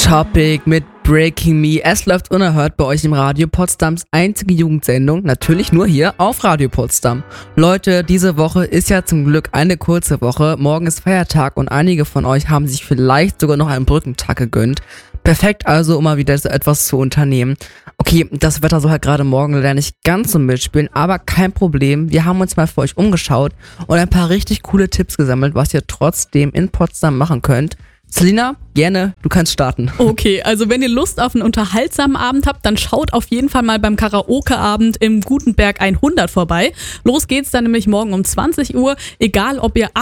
Topic mit Breaking Me. Es läuft unerhört bei euch im Radio Potsdams einzige Jugendsendung, natürlich nur hier auf Radio Potsdam. Leute, diese Woche ist ja zum Glück eine kurze Woche. Morgen ist Feiertag und einige von euch haben sich vielleicht sogar noch einen Brückentag gegönnt. Perfekt also, um mal wieder so etwas zu unternehmen. Okay, das Wetter soll halt gerade morgen leider nicht ganz so mitspielen, aber kein Problem. Wir haben uns mal für euch umgeschaut und ein paar richtig coole Tipps gesammelt, was ihr trotzdem in Potsdam machen könnt. Selina, gerne, du kannst starten. Okay, also wenn ihr Lust auf einen unterhaltsamen Abend habt, dann schaut auf jeden Fall mal beim Karaoke-Abend im Gutenberg 100 vorbei. Los geht's dann nämlich morgen um 20 Uhr. Egal, ob ihr